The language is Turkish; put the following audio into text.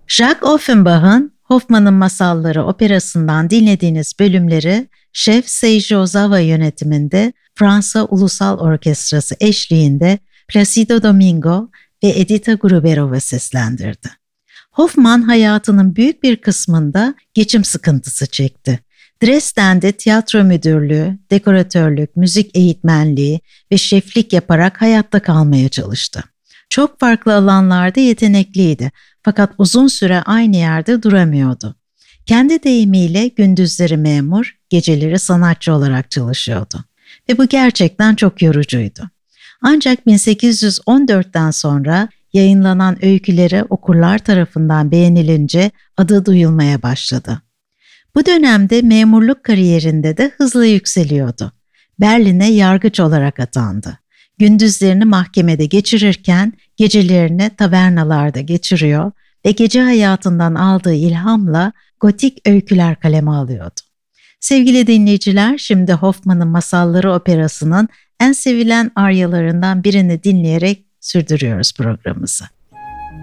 Jacques Offenbach'ın Hoffmann'ın Masalları operasından dinlediğiniz bölümleri Şef Seiji Ozawa yönetiminde Fransa Ulusal Orkestrası eşliğinde Placido Domingo ve Edita Gruberova seslendirdi. Hoffmann hayatının büyük bir kısmında geçim sıkıntısı çekti. Dresden'de tiyatro müdürlüğü, dekoratörlük, müzik eğitmenliği ve şeflik yaparak hayatta kalmaya çalıştı. Çok farklı alanlarda yetenekliydi fakat uzun süre aynı yerde duramıyordu. Kendi deyimiyle gündüzleri memur, geceleri sanatçı olarak çalışıyordu. Ve bu gerçekten çok yorucuydu. Ancak 1814'ten sonra yayınlanan öyküleri okurlar tarafından beğenilince adı duyulmaya başladı. Bu dönemde memurluk kariyerinde de hızla yükseliyordu. Berlin'e yargıç olarak atandı. Gündüzlerini mahkemede geçirirken gecelerini tavernalarda geçiriyor ve gece hayatından aldığı ilhamla gotik öyküler kaleme alıyordu. Sevgili dinleyiciler, şimdi Hoffmann'ın Masalları operasının en sevilen aryalarından birini dinleyerek sürdürüyoruz programımızı.